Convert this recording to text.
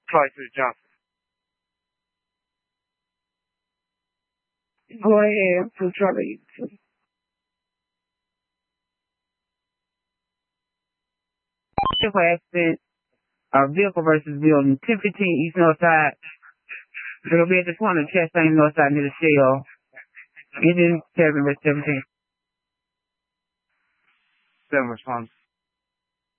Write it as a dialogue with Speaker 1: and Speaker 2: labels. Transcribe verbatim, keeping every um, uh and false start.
Speaker 1: Clyde Johnson.
Speaker 2: Go ahead to Charlie. For accident, uh, vehicle versus building, ten fifteen East North Side. It'll be at the corner of Chastain North Side near the shell. Engine seven, seventeen.
Speaker 1: Seven response.